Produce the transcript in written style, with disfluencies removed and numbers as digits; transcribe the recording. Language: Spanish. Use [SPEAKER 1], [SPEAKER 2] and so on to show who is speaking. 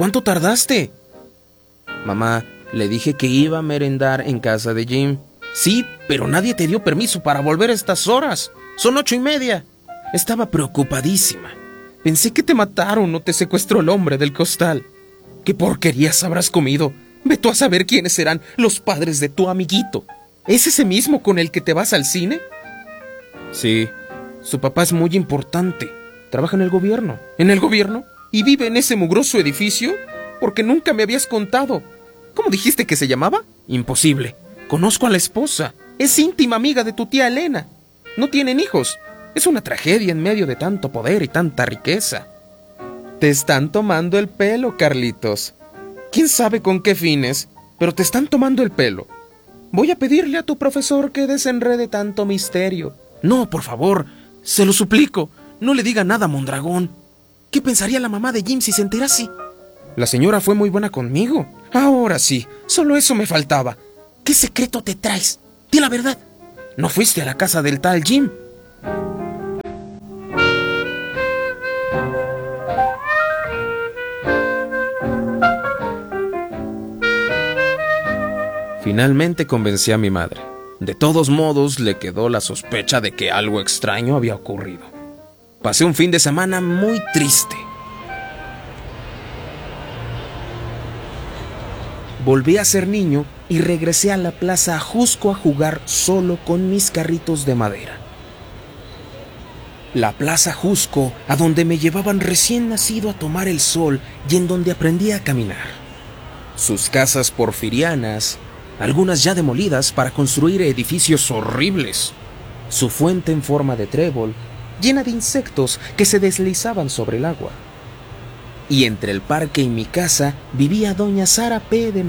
[SPEAKER 1] ¿Cuánto tardaste? Mamá, le dije que iba a merendar en casa de Jim. Sí, pero nadie te dio permiso para volver a estas horas. Son 8:30. Estaba preocupadísima. Pensé que te mataron o te secuestró el hombre del costal. ¿Qué porquerías habrás comido? Ve tú a saber quiénes serán los padres de tu amiguito. ¿Es ese mismo con el que te vas al cine? Sí, su papá es muy importante. Trabaja en el gobierno. ¿En el gobierno? ¿Y vive en ese mugroso edificio? Porque nunca me habías contado. ¿Cómo dijiste que se llamaba? Imposible. Conozco a la esposa. Es íntima amiga de tu tía Elena. No tienen hijos. Es una tragedia en medio de tanto poder y tanta riqueza. Te están tomando el pelo, Carlitos. ¿Quién sabe con qué fines? Pero te están tomando el pelo. Voy a pedirle a tu profesor que desenrede tanto misterio. No, por favor, se lo suplico. No le diga nada a Mondragón. ¿Qué pensaría la mamá de Jim si se enterase? La señora fue muy buena conmigo. Ahora sí, solo eso me faltaba. ¿Qué secreto te traes? Di la verdad. ¿No fuiste a la casa del tal Jim? Finalmente convencí a mi madre. De todos modos, le quedó la sospecha de que algo extraño había ocurrido. Pasé un fin de semana muy triste. Volví a ser niño y regresé a la Plaza Ajusco a jugar solo con mis carritos de madera. La Plaza Ajusco, a donde me llevaban recién nacido a tomar el sol y en donde aprendí a caminar. Sus casas porfirianas, algunas ya demolidas para construir edificios horribles. Su fuente en forma de trébol, llena de insectos que se deslizaban sobre el agua. Y entre el parque y mi casa vivía doña Sara P. de